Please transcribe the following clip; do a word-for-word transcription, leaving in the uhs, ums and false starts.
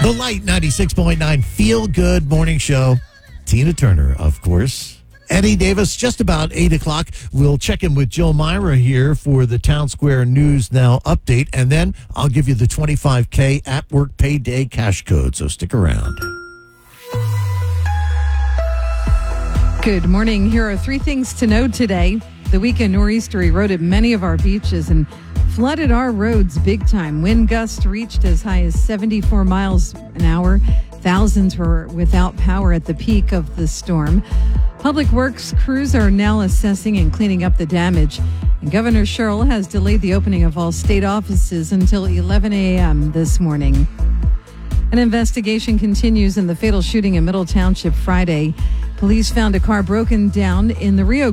The Light ninety-six point nine Feel Good Morning Show. Tina Turner, of course. Eddie Davis, just about eight o'clock. We'll check in with Jill Myra here for the Town Square News Now update, and then I'll give you the twenty-five K at work payday cash code, so stick around. Good morning. Here are three things to know today. The weekend nor'easter eroded many of our beaches and flooded our roads big time. Wind gusts reached as high as seventy-four miles an hour. Thousands were without power at the peak of the storm. Public Works crews are now assessing and cleaning up the damage. And Governor Sherrill has delayed the opening of all state offices until eleven a.m. this morning. An investigation continues in the fatal shooting in Middle Township Friday. Police found a car broken down in the Rio